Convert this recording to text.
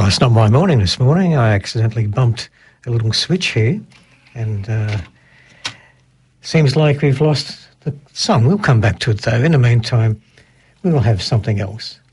it's not my morning this morning. I accidentally bumped a little switch here, and seems like we've lost the song. We'll come back to it, though. In the meantime, we will have something else.